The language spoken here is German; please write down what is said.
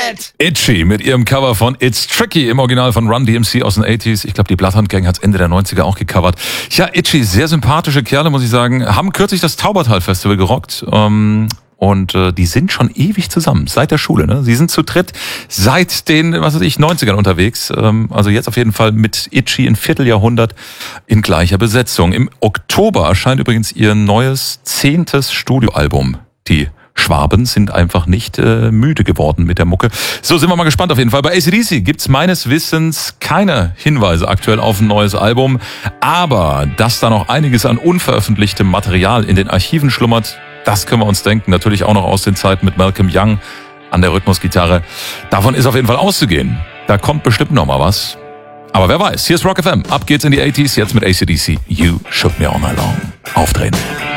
It! Itchy mit ihrem Cover von It's Tricky im Original von Run DMC aus den 80s. Ich glaube, die Bloodhound Gang hat's Ende der 90er auch gecovert. Ja, Itchy, sehr sympathische Kerle, muss ich sagen. Haben kürzlich das Taubertal-Festival gerockt. Und die sind schon ewig zusammen, seit der Schule. Ne? Sie sind zu dritt seit den, 90ern unterwegs. Also jetzt auf jeden Fall mit Itchy ein Vierteljahrhundert in gleicher Besetzung. Im Oktober erscheint übrigens ihr neues 10. Studioalbum. Die Schwaben sind einfach nicht müde geworden mit der Mucke. So, sind wir mal gespannt auf jeden Fall. Bei AC/DC gibt's meines Wissens keine Hinweise aktuell auf ein neues Album. Aber dass da noch einiges an unveröffentlichtem Material in den Archiven schlummert, das können wir uns denken. Natürlich auch noch aus den Zeiten mit Malcolm Young an der Rhythmusgitarre. Davon ist auf jeden Fall auszugehen. Da kommt bestimmt noch mal was. Aber wer weiß. Hier ist Rock FM. Ab geht's in die 80s. Jetzt mit AC/DC. You Shook Me All Night Long. Aufdrehen.